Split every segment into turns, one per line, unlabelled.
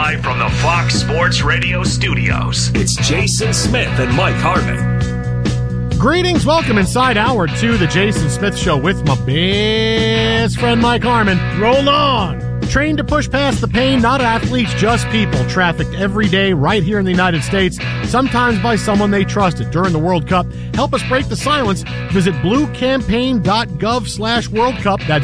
Live from the Fox Sports Radio studios, it's Jason Smith and Mike Harmon.
Greetings, welcome inside hour 2, the Jason Smith Show with my best friend Mike Harmon. Roll on! Trained to push past the pain, not athletes, just people. Trafficked every day right here in the United States, sometimes by someone they trusted during the World Cup. Help us break the silence. Visit bluecampaign.gov/World Cup. That's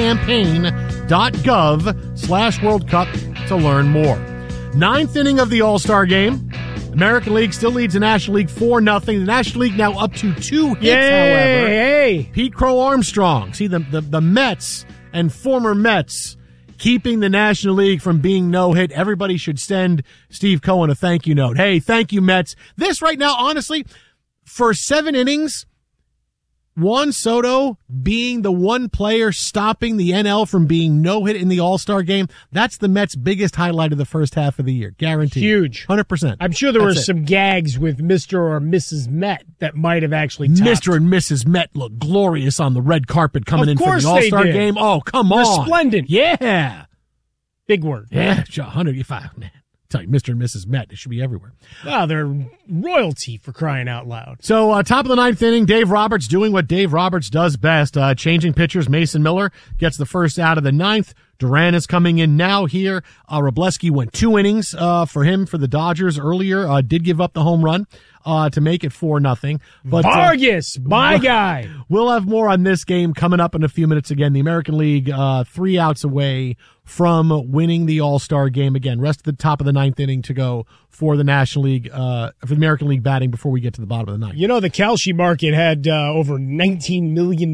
bluecampaign.gov/World Cup to learn more. 9th inning of the All-Star Game. American League still leads the National League 4-0. The National League now up to 2 hits, however.
Hey.
Pete Crow Armstrong. See, the Mets and former Mets keeping the National League from being no-hit. Everybody should send Steve Cohen a thank you note. Hey, thank you, Mets. This right now, honestly, for 7 innings, Juan Soto being the one player stopping the NL from being no-hit in the All-Star game, that's the Mets' biggest highlight of the first half of the year. Guaranteed.
Huge.
100%.
I'm sure there were some gags with Mr. or Mrs. Met that might have actually topped.
Mr. and Mrs. Met look glorious on the red carpet coming in for the
Of course
All-Star
they did.
game. Oh, come on.
Resplendent.
Yeah.
Big word.
Yeah, 105. Man, tell you, Mr. and Mrs. Met, it should be everywhere.
Wow, they're royalty for crying out loud.
So, top of the 9th inning, Dave Roberts doing what Dave Roberts does best, changing pitchers. Mason Miller gets the first out of the 9th. Duran is coming in now here. Robleski went 2 innings for him for the Dodgers earlier. Did give up the home run to make it 4-0. But
Vargas, my guy.
We'll have more on this game coming up in a few minutes. Again, the American League 3 outs away from winning the All-Star game. Again, rest of the top of the 9th inning to go for the National League, for the American League batting before we get to the bottom of the 9th.
You know, the Kalshi market had over $19 million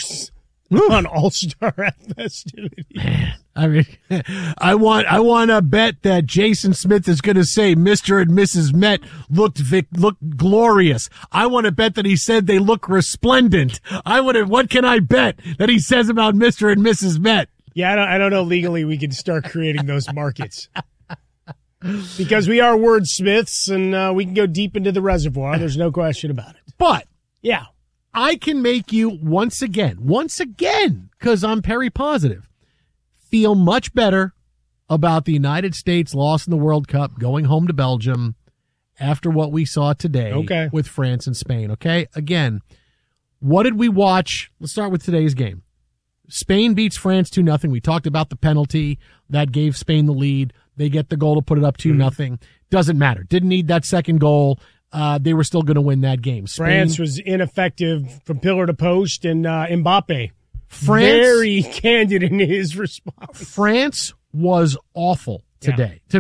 on All-Star festivities.
Man, I mean, I want to bet that Jason Smith is going to say Mr. and Mrs. Met looked glorious. I want to bet that he said they look resplendent. What can I bet that he says about Mr. and Mrs. Met?
Yeah, I don't know legally we can start creating those markets. Because we are wordsmiths and we can go deep into the reservoir. There's no question about it.
But
yeah,
I can make you once again, because I'm Perry positive, feel much better about the United States loss in the World Cup going home to Belgium after what we saw today with France and Spain. Okay. Again, what did we watch? Let's start with today's game. Spain beats France 2-0. We talked about the penalty that gave Spain the lead. They get the goal to put it up 2-0. Doesn't matter. Didn't need that second goal. They were still going to win that game.
France was ineffective from pillar to post, and Mbappe very candid in his response.
France was awful today. Yeah.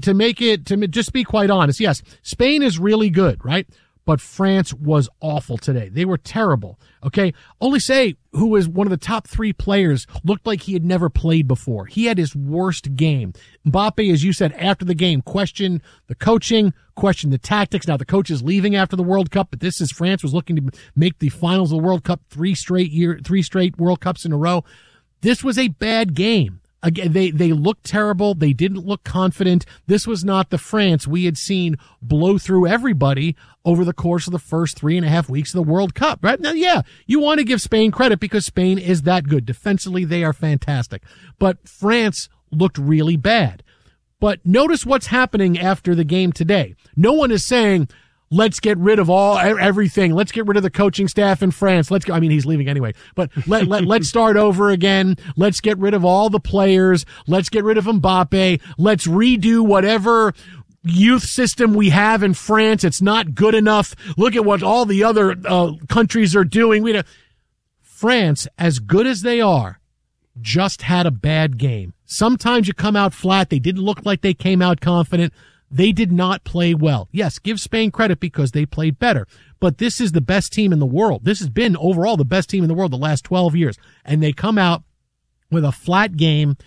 To just be quite honest, yes, Spain is really good, right? But France was awful today. They were terrible. Okay. Olise, who was one of the top 3 players, looked like he had never played before. He had his worst game. Mbappe, as you said, after the game, questioned the coaching, questioned the tactics. Now the coach is leaving after the World Cup, but this is France was looking to make the finals of the World Cup 3 straight World Cups in a row. This was a bad game. Again, they looked terrible. They didn't look confident. This was not the France we had seen blow through everybody over the course of the first 3.5 weeks of the World Cup. Right now, yeah, you want to give Spain credit because Spain is that good. Defensively, they are fantastic. But France looked really bad. But notice what's happening after the game today. No one is saying, let's get rid of everything. Let's get rid of the coaching staff in France. I mean, he's leaving anyway, but let's start over again. Let's get rid of all the players. Let's get rid of Mbappe. Let's redo whatever youth system we have in France. It's not good enough. Look at what all the other countries are doing. France, as good as they are, just had a bad game. Sometimes you come out flat. They didn't look like they came out confident. They did not play well. Yes, give Spain credit because they played better. But this is the best team in the world. This has been overall the best team in the world the last 12 years. And they come out with a flat game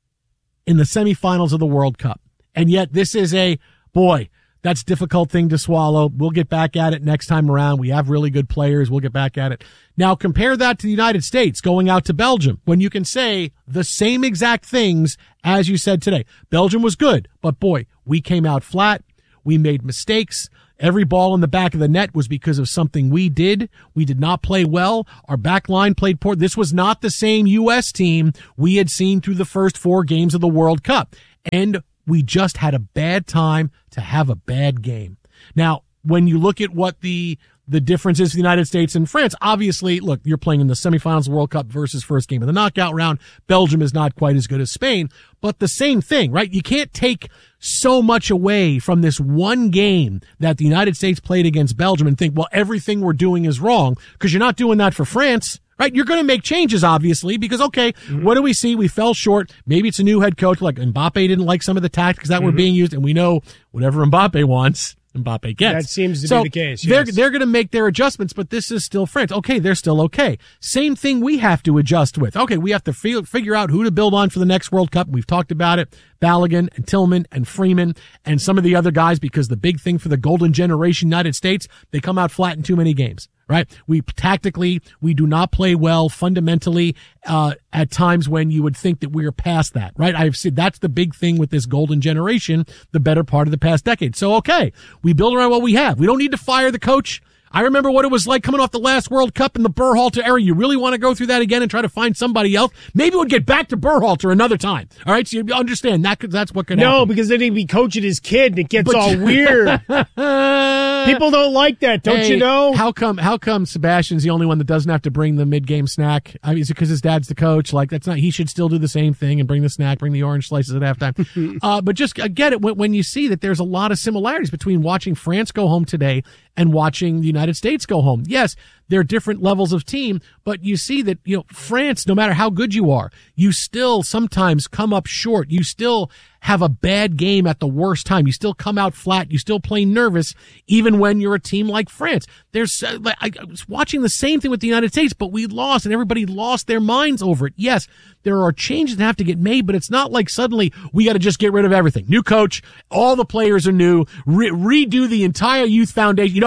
in the semifinals of the World Cup. And yet this is that's a difficult thing to swallow. We'll get back at it next time around. We have really good players. We'll get back at it. Now compare that to the United States going out to Belgium when you can say the same exact things as you said today. Belgium was good, but boy, we came out flat. We made mistakes. Every ball in the back of the net was because of something we did. We did not play well. Our back line played poor. This was not the same U.S. team we had seen through the first 4 games of the World Cup. And We just had a bad time to have a bad game. Now, when you look at what the difference is for the United States and France, obviously, look, you're playing in the semifinals of the World Cup versus first game of the knockout round. Belgium is not quite as good as Spain, but the same thing, right? You can't take so much away from this one game that the United States played against Belgium and think, well, everything we're doing is wrong, because you're not doing that for France. Right? You're going to make changes, obviously, because, okay, what do we see? We fell short. Maybe it's a new head coach. Like Mbappe didn't like some of the tactics that were being used, and we know whatever Mbappe wants, Mbappe gets.
That seems to be the case.
Yes. They're going to make their adjustments, but this is still France. Okay, they're still okay. Same thing we have to adjust with. Okay, we have to figure out who to build on for the next World Cup. We've talked about it. Balogun and Tillman and Freeman and some of the other guys, because the big thing for the golden generation United States, they come out flat in too many games. Right? We do not play well fundamentally, at times when you would think that we are past that, right? I've said that's the big thing with this golden generation, the better part of the past decade. So, okay, we build around what we have. We don't need to fire the coach. I remember what it was like coming off the last World Cup in the Berhalter era. You really want to go through that again and try to find somebody else? Maybe we'll get back to Berhalter another time. All right, so you understand that's what could happen.
No, because then he'd be coaching his kid and it gets all weird. People don't like that, don't you know?
How come Sebastian's the only one that doesn't have to bring the mid-game snack? I mean, is it because his dad's the coach? Like, that's not, he should still do the same thing and bring the snack, bring the orange slices at halftime. But just get it when you see that there's a lot of similarities between watching France go home today and watching the United States go home. Yes, they're different levels of team, but you see that, France, no matter how good you are, you still sometimes come up short. You still have a bad game at the worst time. You still come out flat. You still play nervous, even when you're a team like France. I was watching the same thing with the United States, but we lost and everybody lost their minds over it. Yes, there are changes that have to get made, but it's not like suddenly we got to just get rid of everything. New coach, all the players are new, redo the entire youth foundation.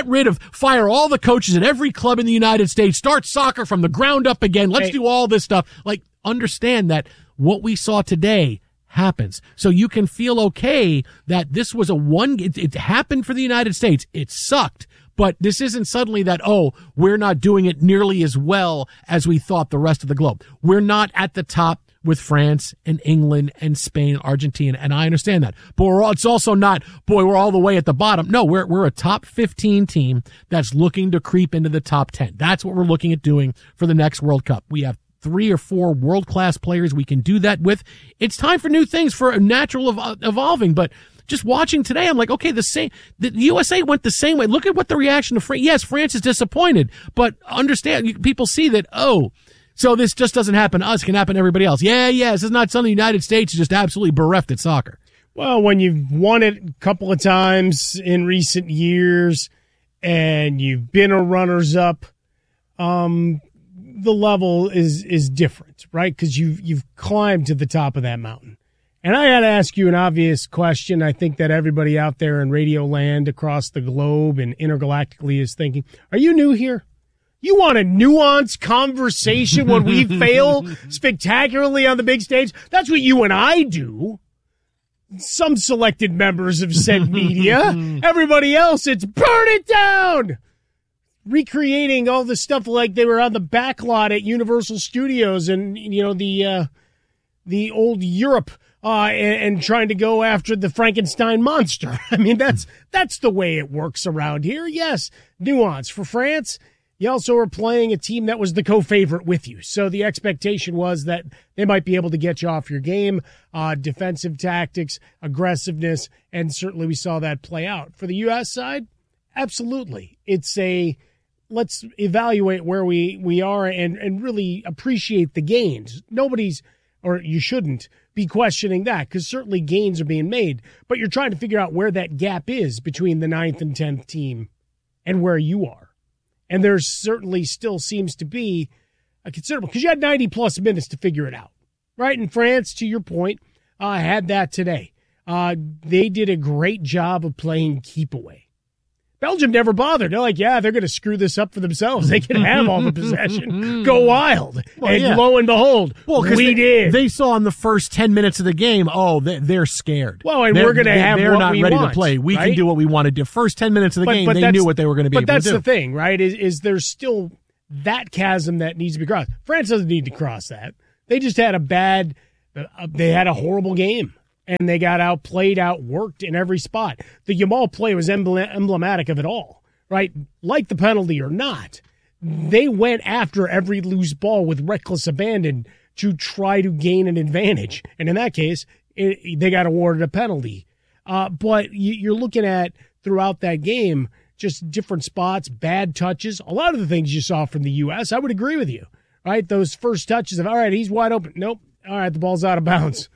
Fire all the coaches at every club in the United States, start soccer from the ground up again. Let's do all this stuff. Like, understand that what we saw today happens. So you can feel okay that this was it happened for the United States. It sucked. But this isn't suddenly that, we're not doing it nearly as well as we thought the rest of the globe. We're not at the top with France and England and Spain, Argentina, and I understand that. But it's also not, we're all the way at the bottom. No, we're a top 15 team that's looking to creep into the top 10. That's what we're looking at doing for the next World Cup. We have 3 or 4 world-class players we can do that with. It's time for new things, for a natural evolving, but just watching today, I'm like, okay, the USA went the same way. Look at what the reaction of France. Yes, France is disappointed, but understand, people see that, so this just doesn't happen to us, it can happen to everybody else. Yeah, this is not something the United States is just absolutely bereft at soccer.
Well, when you've won it a couple of times in recent years and you've been a runners-up, the level is different, right? Because you've climbed to the top of that mountain. And I got to ask you an obvious question. I think that everybody out there in Radio Land across the globe and intergalactically is thinking, are you new here? You want a nuanced conversation when we fail spectacularly on the big stage? That's what you and I do. Some selected members of said media. Everybody else, it's burn it down. Recreating all the stuff like they were on the back lot at Universal Studios and, the old Europe, and trying to go after the Frankenstein monster. I mean, that's the way it works around here. Yes, nuance. For France, you also were playing a team that was the co-favorite with you. So the expectation was that they might be able to get you off your game, defensive tactics, aggressiveness, and certainly we saw that play out. For the U.S. side, absolutely. It's let's evaluate where we are and really appreciate the gains. You shouldn't be questioning that, because certainly gains are being made, but you're trying to figure out where that gap is between the 9th and 10th team and where you are. And there certainly still seems to be a considerable, because you had 90-plus minutes to figure it out, right? And France, to your point, had that today. They did a great job of playing keep away. Belgium never bothered. They're like, they're going to screw this up for themselves. They can have all the possession. Go wild. Lo and behold, we did.
They saw in the first 10 minutes of the game, they're scared.
Well, and we're going to have
they're
what
not
we
ready
want,
to play. We
right?
can do what we want to do. First 10 minutes of the game, they knew what they were going to be able to do.
But that's the thing, right, is there's still that chasm that needs to be crossed. France doesn't need to cross that. They just had they had a horrible game. and they got outplayed, outworked in every spot. The Yamal play was emblematic of it all, right? Like the penalty or not, they went after every loose ball with reckless abandon to try to gain an advantage. And in that case, they got awarded a penalty. But you're looking at throughout that game, just different spots, bad touches, a lot of the things you saw from the U.S. I would agree with you, right? Those first touches of, all right, he's wide open. Nope. All right, the ball's out of bounds.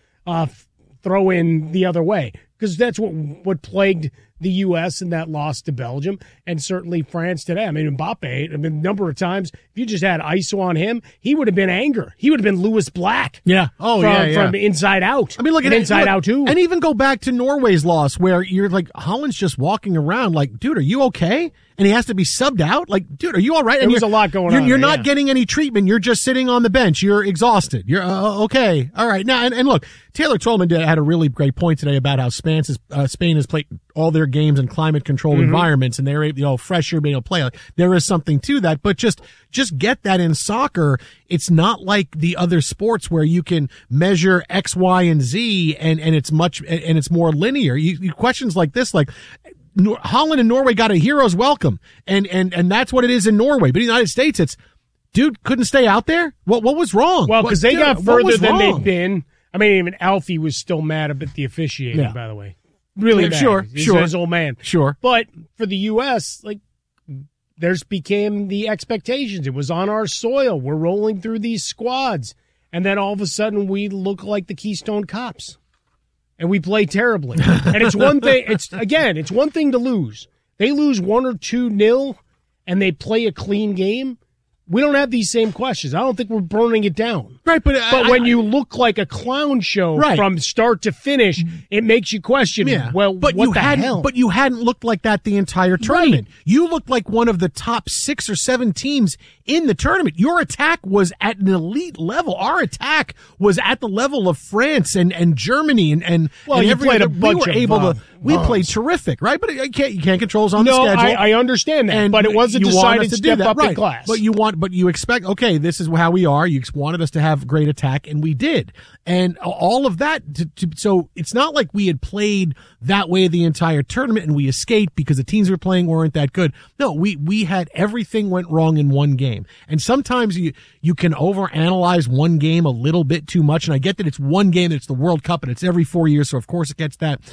Throw in the other way, because that's what plagued the U.S. in that loss to Belgium, and certainly France today. I mean, Mbappe, a number of times, if you just had ISO on him, he would have been anger. He would have been Lewis Black.
Yeah.
From inside out.
I mean, look at
inside out too.
And even go back to Norway's loss, where you're like, Holland's just walking around like, dude, are you okay? And he has to be subbed out. Like, dude, are you all right?
And there's a lot going on.
You're not getting any treatment. You're just sitting on the bench. You're exhausted. You're okay. All right. Now, and look, Taylor Twellman had a really great point today about how Spain has played all their games in climate controlled environments, and they're fresher, being able to play. Like, there is something to that, but just get that in soccer. It's not like the other sports where you can measure X, Y, and Z, and it's more linear. You questions like this, like, Holland and Norway got a hero's welcome, and that's what it is in Norway. But in the United States, it's, dude, couldn't stay out there. What was wrong?
Well, because they got further than they've been. I mean, even Alfie was still mad about the officiating, by the way. Really mad.
Sure.
He's his old man.
Sure.
But for the U.S., like, there's became the expectations. It was on our soil. We're rolling through these squads. And then all of a sudden we look like the Keystone Cops. And we play terribly. And it's one thing, it's one thing to lose. They lose 1 or 2-0 and they play a clean game. We don't have these same questions. I don't think we're burning it down.
Right, but
when you look like a clown show from start to finish, it makes you question, well,
but
what the hell?
But you hadn't looked like that the entire tournament. Right. You looked like one of the top 6 or 7 teams in the tournament. Your attack was at an elite level. Our attack was at the level of France and Germany and
you played a bunch
we played terrific, right? But you can't control us on the schedule.
I understand that, but it was a decided step up in class.
But you expect, okay, this is how we are. You wanted us to have great attack, and we did. And all of that, so it's not like we had played that way the entire tournament and we escaped because the teams we were playing weren't that good. No, we had everything went wrong in one game. And sometimes you can overanalyze one game a little bit too much. And I get that it's one game, it's the World Cup, and it's every 4 years, so of course it gets that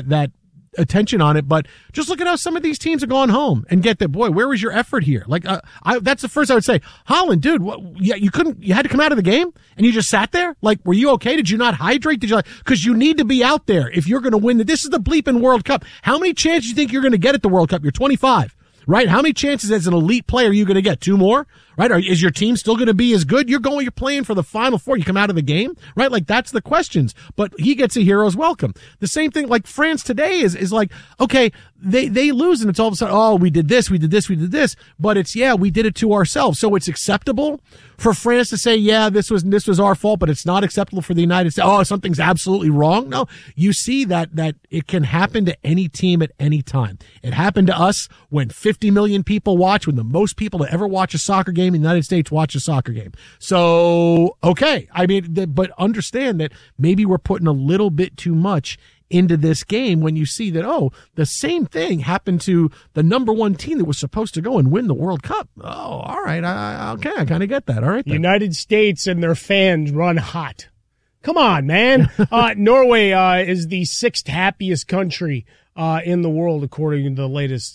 attention on it, but just look at how some of these teams have gone home and get that, boy, where was your effort here? Like, that's the first I would say. Holland, dude, you had to come out of the game and you just sat there? Like, were you okay? Did you not hydrate? Because you need to be out there if you're going to win. This is the bleeping World Cup. How many chances do you think you're going to get at the World Cup? You're 25. Right? How many chances as an elite player are you going to get? 2 more? Right? Is your team still going to be as good? You're playing for the Final Four. You come out of the game, right? Like, that's the questions. But he gets a hero's welcome. The same thing, like France today is like, okay, they lose and it's all of a sudden, oh, we did this. But it's, we did it to ourselves. So it's acceptable for France to say, this was our fault, but it's not acceptable for the United States. Oh, something's absolutely wrong. No, you see that it can happen to any team at any time. It happened to us when 50 million people watch, when the most people to ever watch a soccer game in the United States watch a soccer game. So, okay. I mean, but understand that maybe we're putting a little bit too much into this game when you see that, the same thing happened to the number 1 team that was supposed to go and win the World Cup. Oh, all right. I kind of get that. All right. Then.
United States and their fans run hot. Come on, man. Norway is the 6th happiest country in the world, according to the latest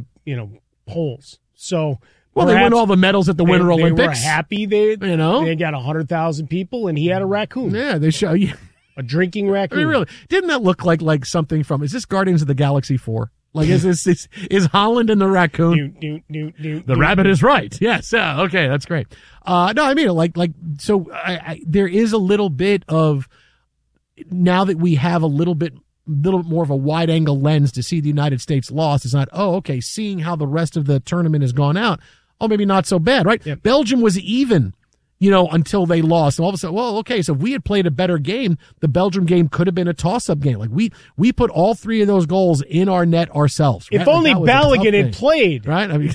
polls. So,
well, they won all the medals at the Winter Olympics.
They were happy. They got 100,000 people, and he had a raccoon.
Yeah, they show you.
A drinking raccoon.
I mean, really, didn't that look like something from? Is this Guardians of the Galaxy 4? Like, is Holland and the raccoon? The rabbit is right. Yes. Okay, that's great. No, I mean, so there is a little bit of, now that we have a little bit more of a wide angle lens to see the United States loss. It's not, seeing how the rest of the tournament has gone out. Oh, maybe not so bad, right? Yep. Belgium was even, until they lost. And all of a sudden, so if we had played a better game, the Belgium game could have been a toss-up game. Like, we put all 3 of those goals in our net ourselves. Right?
If only Balogun had played.
Right? I mean,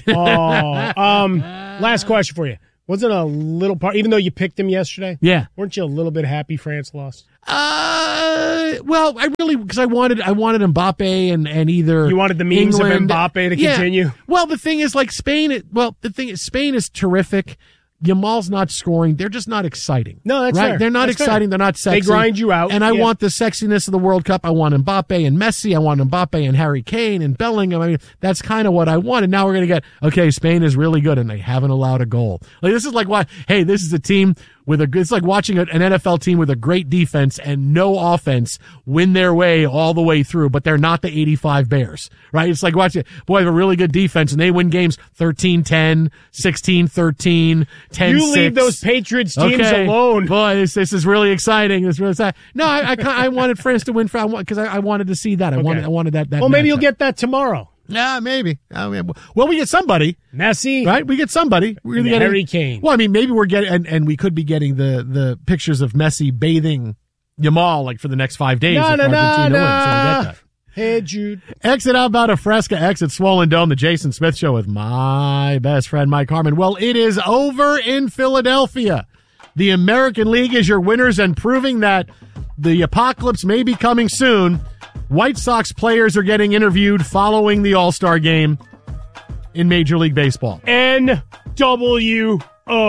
last question for you. Wasn't a little part, even though you picked them yesterday?
Yeah.
Weren't you a little bit happy France lost?
Well, because I wanted Mbappe and either
you wanted the memes
England,
of Mbappe to continue.
Well, the thing is, like Spain. Well, the thing is, Spain is terrific. Yamal's not scoring. They're just not exciting.
No, that's
right.
Fair.
They're not
that's
exciting.
Fair.
They're not sexy.
They grind you out.
And I want the sexiness of the World Cup. I want Mbappe and Messi. I want Mbappe and Harry Kane and Bellingham. I mean, that's kind of what I want. And now we're going to get, Spain is really good and they haven't allowed a goal. Like, this is like why, hey, this is a team it's like watching an NFL team with a great defense and no offense win their way all the way through, but they're not the 85 Bears, right? It's like watching, boy, have a really good defense and they win games 13-10, 16-13, 10-6.
You leave those Patriots teams alone.
Boy, this is really exciting. This is really exciting. No, I wanted France to win because I wanted to see that. I wanted that.
Well, maybe you'll get that tomorrow.
Yeah, maybe. Well, we get somebody.
Messi.
Right? We get somebody. We're
getting Harry Kane.
Well, I mean, maybe we're getting, and we could be getting the pictures of Messi bathing Yamal, like, for the next 5 days. Argentina wins, so we get that.
Hey, Jude.
Exit Outbound of Fresca, exit Swollen Dome, the Jason Smith Show with my best friend, Mike Harmon. Well, it is over in Philadelphia. The American League is your winners and proving that the apocalypse may be coming soon. White Sox players are getting interviewed following the All-Star game in Major League Baseball.
NWO.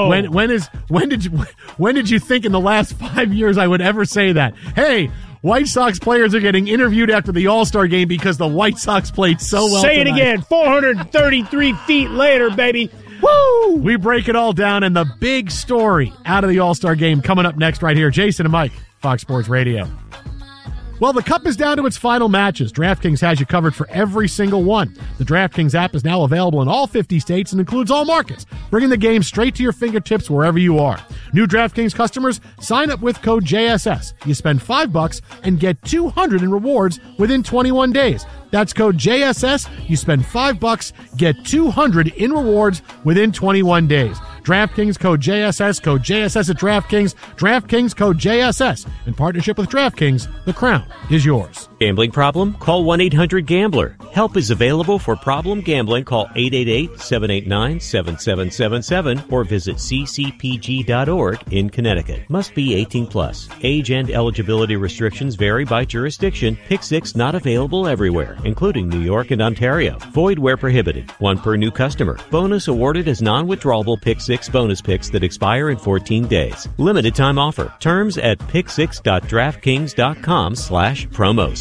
When did you think in the last 5 years I would ever say that? Hey, White Sox players are getting interviewed after the All-Star game because the White Sox played so well
Say
tonight.
it again. 433 feet later, baby. Woo!
We break it all down and the big story out of the All-Star game coming up next right here. Jason and Mike, Fox Sports Radio. Well, the Cup is down to its final matches. DraftKings has you covered for every single one. The DraftKings app is now available in all 50 states and includes all markets, bringing the game straight to your fingertips wherever you are. New DraftKings customers, sign up with code JSS. You spend $5 and get $200 in rewards within 21 days. That's code JSS. You spend $5, get $200 in rewards within 21 days. DraftKings code JSS at DraftKings. DraftKings code JSS. In partnership with DraftKings, the crown is yours.
Gambling problem? Call 1-800-GAMBLER. Help is available for problem gambling. Call 888-789-7777 or visit ccpg.org in Connecticut. Must be 18 plus. Age and eligibility restrictions vary by jurisdiction. Pick 6 not available everywhere, including New York and Ontario. Void where prohibited. 1 per new customer. Bonus awarded as non-withdrawable Pick 6 bonus picks that expire in 14 days. Limited time offer. Terms at pick6.draftkings.com/promos.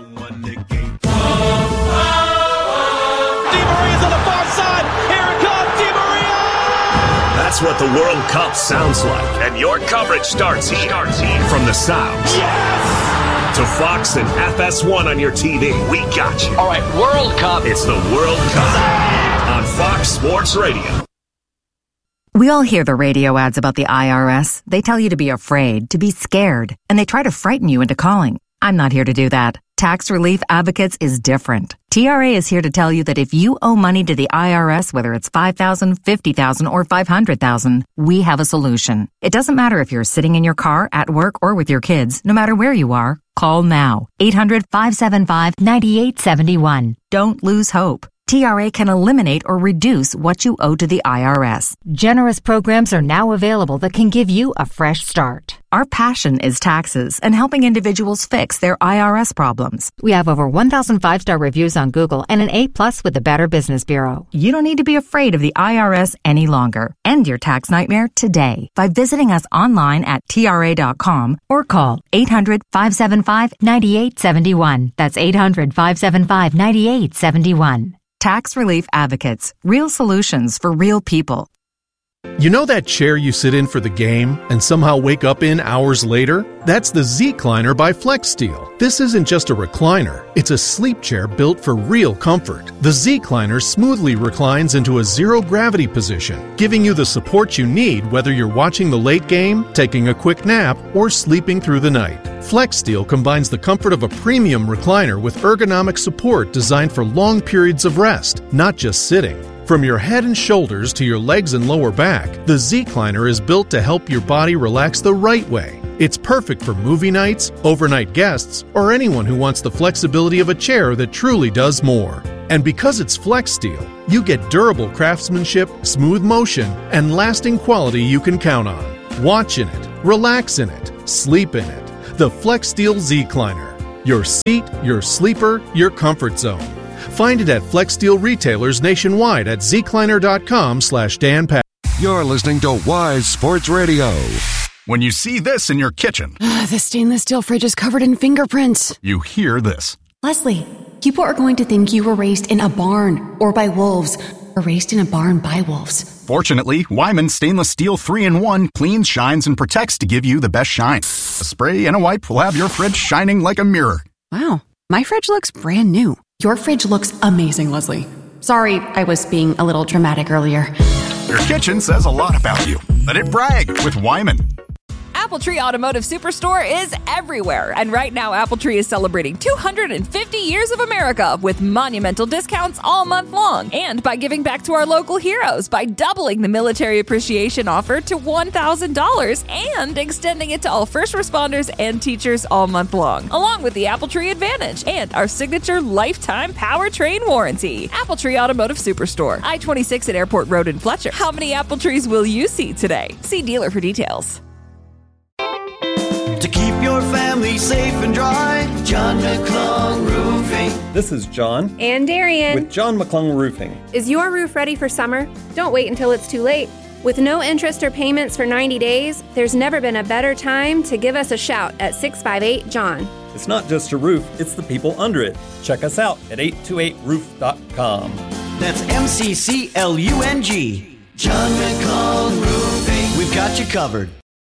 That's what the World Cup sounds like. And your coverage starts here. From the sounds. Yes! To Fox and FS1 on your TV. We got you.
All right, World Cup.
It's the World Cup on Fox Sports Radio.
We all hear the radio ads about the IRS. They tell you to be afraid, to be scared, and they try to frighten you into calling. I'm not here to do that. Tax Relief Advocates is different. TRA is here to tell you that if you owe money to the IRS, whether it's $5,000, $50,000, or $500,000, we have a solution. It doesn't matter if you're sitting in your car, at work, or with your kids. No matter where you are, call now. 800-575-9871. Don't lose hope. TRA can eliminate or reduce what you owe to the IRS.
Generous programs are now available that can give you a fresh start.
Our passion is taxes and helping individuals fix their IRS problems.
We have over 1,000 5-star reviews on Google and an A+ with the Better Business Bureau.
You don't need to be afraid of the IRS any longer. End your tax nightmare today by visiting us online at TRA.com or call 800-575-9871. That's 800-575-9871. Tax Relief Advocates. Real solutions for real people.
You know that chair you sit in for the game and somehow wake up in hours later? That's the Z-Cliner by FlexSteel. This isn't just a recliner. It's a sleep chair built for real comfort. The Z-Cliner smoothly reclines into a zero-gravity position, giving you the support you need whether you're watching the late game, taking a quick nap, or sleeping through the night. FlexSteel combines the comfort of a premium recliner with ergonomic support designed for long periods of rest, not just sitting. From your head and shoulders to your legs and lower back, the Z-Cliner is built to help your body relax the right way. It's perfect for movie nights, overnight guests, or anyone who wants the flexibility of a chair that truly does more. And because it's FlexSteel, you get durable craftsmanship, smooth motion, and lasting quality you can count on. Watch in it, relax in it, sleep in it. The FlexSteel Z-Cliner. Your seat, your sleeper, your comfort zone. Find it at FlexSteel retailers nationwide at zcliner.com/Dan.
You're listening to Wise Sports Radio. When you see this in your kitchen,
the stainless steel fridge is covered in fingerprints.
You hear this.
Leslie, people are going to think you were raised in a barn or by wolves, or raised in a barn by wolves.
Fortunately, Wyman Stainless Steel 3-in-1 cleans, shines, and protects to give you the best shine. A spray and a wipe will have your fridge shining like a mirror.
Wow, my fridge looks brand new. Your fridge looks amazing, Leslie. Sorry, I was being a little dramatic earlier.
Your kitchen says a lot about you. Let it brag with Wyman.
Appletree Automotive Superstore is everywhere. And right now, Appletree is celebrating 250 years of America with monumental discounts all month long. And by giving back to our local heroes by doubling the military appreciation offer to $1,000 and extending it to all first responders and teachers all month long, along with the Appletree Advantage and our signature lifetime powertrain warranty. Appletree Automotive Superstore, I-26 at Airport Road in Fletcher. How many apple trees will you see today? See dealer for details.
To keep your family safe and dry, John McClung Roofing.
This is John.
And Darian.
With John McClung Roofing.
Is your roof ready for summer? Don't wait until it's too late. With no interest or payments for 90 days, there's never been a better time to give us a shout at 658-JOHN.
It's not just a roof, it's the people under it. Check us out at 828roof.com.
That's MCCLUNG. John McClung Roofing. We've got you covered.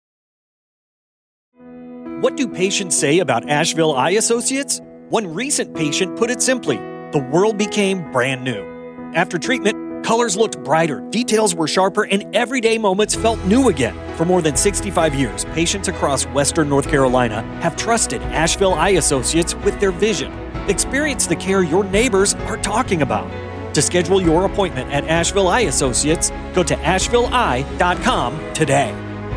What do patients say about Asheville Eye Associates? One recent patient put it simply, the world became brand new. After treatment, colors looked brighter, details were sharper, and everyday moments felt new again. For more than 65 years, patients across Western North Carolina have trusted Asheville Eye Associates with their vision. Experience the care your neighbors are talking about. To schedule your appointment at Asheville Eye Associates, go to ashevilleeye.com today.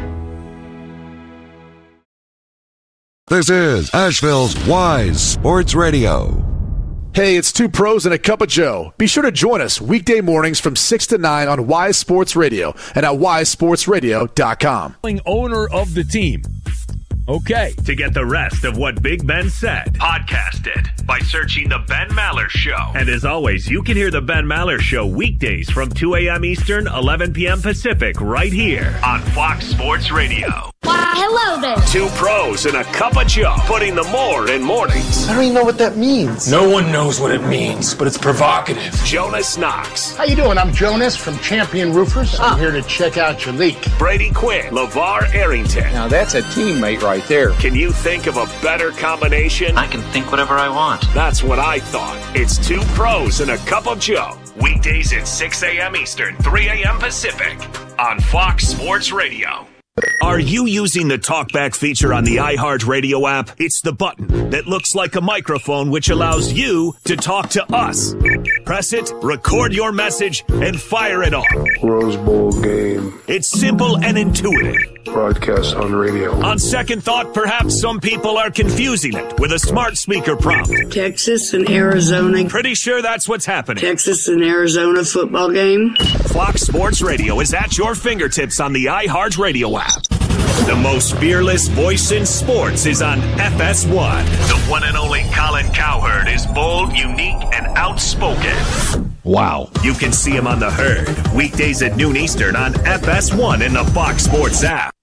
This is Asheville's Wise Sports Radio.
Hey, it's two pros and a cup of Joe. Be sure to join us weekday mornings from 6 to 9 on Wise Sports Radio and at wisesportsradio.com.
Owner of the team. Okay.
To get the rest of what Big Ben said, podcast it by searching The Ben Maller Show. And as always, you can hear The Ben Maller Show weekdays from 2 a.m. Eastern, 11 p.m. Pacific, right here on Fox Sports Radio.
Why, hello there.
Two pros and a cup of Joe, putting the more in mornings.
I don't even know what that means.
No one knows what it means, but it's provocative.
Jonas Knox.
How you doing? I'm Jonas from Champion Roofers. I'm here to check out your leak.
Brady Quinn. LeVar Arrington.
Now that's a teammate right there.
Can you think of a better combination?
I can think whatever I want.
That's what I thought. It's two pros and a cup of Joe. Weekdays at 6 a.m. Eastern, 3 a.m. Pacific on Fox Sports Radio. Are you using the TalkBack feature on the iHeartRadio app? It's the button that looks like a microphone which allows you to talk to us. Press it, record your message, and fire it off.
Rose Bowl game.
It's simple and intuitive.
Broadcast on radio.
On second thought, perhaps some people are confusing it with a smart speaker prompt.
Texas and Arizona.
Pretty sure that's what's happening.
Texas and Arizona football game.
Fox Sports Radio is at your fingertips on the iHeartRadio app. The most fearless voice in sports is on FS1. The one and only Colin Cowherd is bold, unique, and outspoken.
Wow.
You can see him on The Herd, weekdays at noon Eastern on FS1 in the Fox Sports app.